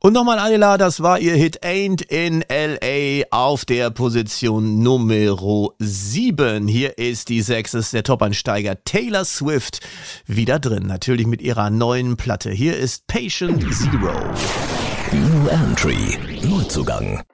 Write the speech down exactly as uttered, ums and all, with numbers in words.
Und nochmal Ayla, das war ihr Hit Ain't in L A auf der Position Nummer sieben. Hier ist die sechs, ist der Top-Einsteiger Taylor Swift wieder drin. Natürlich mit ihrer neuen Platte. Hier ist Patient Zero. New Entry, Neuzugang.